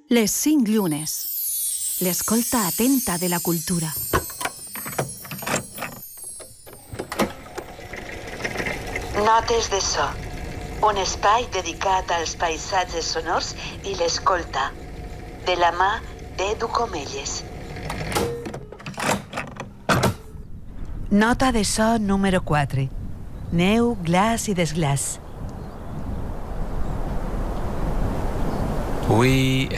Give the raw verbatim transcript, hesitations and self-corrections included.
Les cinc llunes. L'escolta atenta de la cultura. Notes de so. Un espai dedicat als paisatges sonors i l'escolta. De la mà d'Edu Comelles. Nota de so número quatre. Neu, glaç i desglaç. Avui